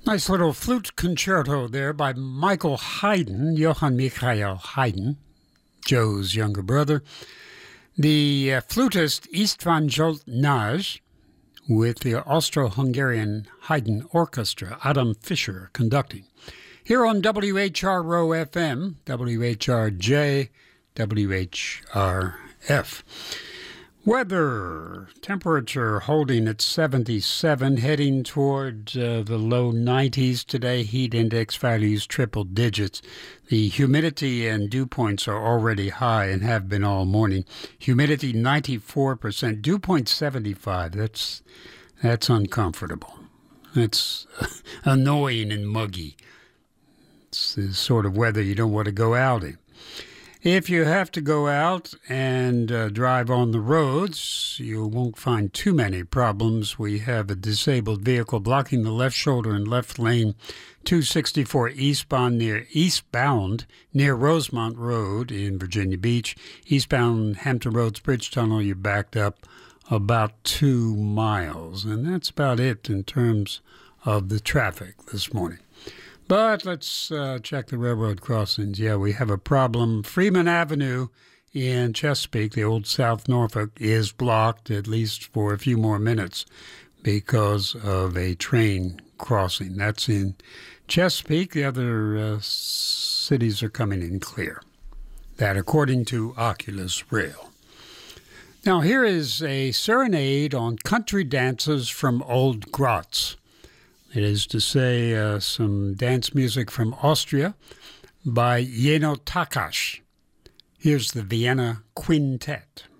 Nice little flute concerto there by Michael Haydn, Johann Michael Haydn, Joe's younger brother. The flutist István Zsolt with the Austro-Hungarian Haydn Orchestra, Adam Fischer conducting. Here on WHRO FM, WHRJ, WHRF. Weather, temperature holding at 77, heading toward the low 90s today. Heat index values triple digits. The humidity and dew points are already high and have been all morning. Humidity 94%, dew point 75. That's uncomfortable. That's annoying and muggy. It's the sort of weather you don't want to go out in. If you have to go out and drive on the roads, you won't find too many problems. We have a disabled vehicle blocking the left shoulder and left lane 264 eastbound near Rosemont Road in Virginia Beach. Eastbound Hampton Roads Bridge Tunnel, you're backed up about 2 miles. And that's about it in terms of the traffic this morning. But let's check the railroad crossings. Yeah, we have a problem. Freeman Avenue in Chesapeake, the old South Norfolk, is blocked at least for a few more minutes because of a train crossing. That's in Chesapeake. The other cities are coming in clear. That according to Oculus Rail. Now here is a serenade on country dances from Old Graz. It is to say some dance music from Austria by Jeno Takacs. Here's the Vienna Quintet.